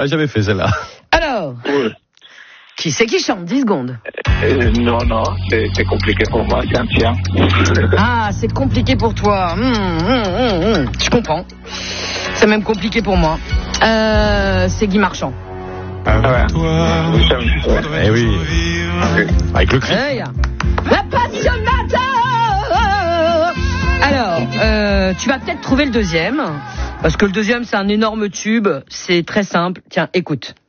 Ah, j'avais fait celle-là. Alors, Oui. qui c'est qui chante? 10 secondes. Non, c'est compliqué pour moi, c'est un tien. Ah, c'est compliqué pour toi. Je comprends. C'est même compliqué pour moi. C'est Guy Marchand. Ah ouais. Eh oui. Avec le cri. Hey. Appassionata. Alors, tu vas peut-être trouver le deuxième. Parce que le deuxième, c'est un énorme tube. C'est très simple. Tiens, écoute.